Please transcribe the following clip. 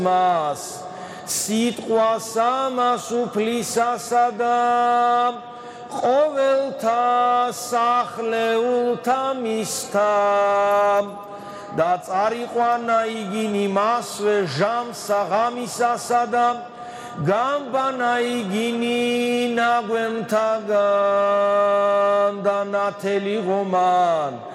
მას სიტყვას ამას უფლისასა და ყოველთა სახლეულთა მისთა და წარიყვანა იგინი მასვე ჟამსა ღამისასა და გამბანა იგინი ნაგვემთაგან და ნათელი ღომან